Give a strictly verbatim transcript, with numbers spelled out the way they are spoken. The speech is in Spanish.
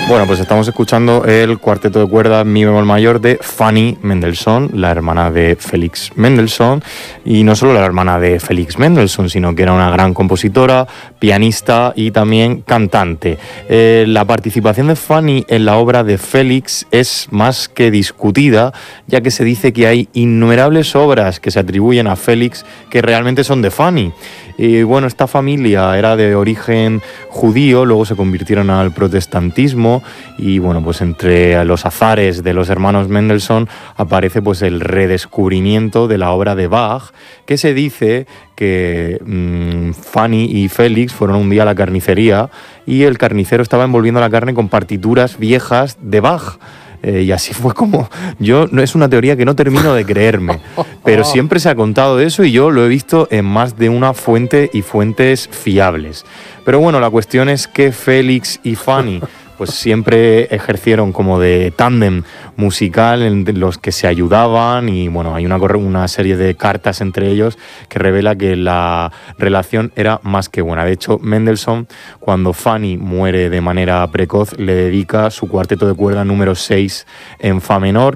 Bueno, pues estamos escuchando el cuarteto de cuerdas Mi bemol mayor de Fanny Mendelssohn, la hermana de Félix Mendelssohn, y no solo la hermana de Félix Mendelssohn, sino que era una gran compositora, pianista y también cantante. Eh, la participación de Fanny en la obra de Félix es más que discutida, ya que se dice que hay innumerables obras que se atribuyen a Félix que realmente son de Fanny. Y bueno, esta familia era de origen judío, luego se convirtieron al protestantismo y bueno, pues entre los azares de los hermanos Mendelssohn aparece pues el redescubrimiento de la obra de Bach, que se dice que mmm, Fanny y Félix fueron un día a la carnicería y el carnicero estaba envolviendo la carne con partituras viejas de Bach. Eh, y así fue como... Yo, no es una teoría que no termino de creerme, pero siempre se ha contado eso y yo lo he visto en más de una fuente y fuentes fiables. Pero bueno, la cuestión es que Félix y Fanny pues siempre ejercieron como de tándem musical en los que se ayudaban y bueno, hay una, una serie de cartas entre ellos que revela que la relación era más que buena. De hecho, Mendelssohn, cuando Fanny muere de manera precoz, le dedica su cuarteto de cuerda número seis en fa menor